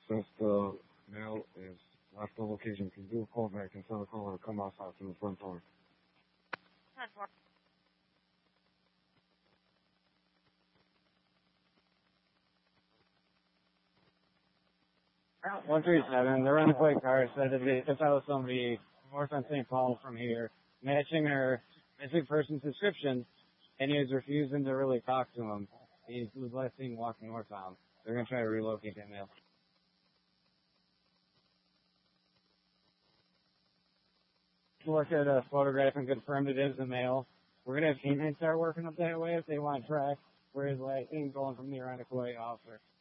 Since the mail is left the location, can you do a call back and tell the caller to come outside to the front door? Route 137, the runaway car said that they just out somebody north on St. Paul from here, matching her missing person's description, and he was refusing to really talk to him. He was last seen walking northbound. They're going to try to relocate that male. Look at a photograph and confirmed it is the male. We're going to have teammates start working up that way if they want to track where his last seen going from the Irondequoit officer.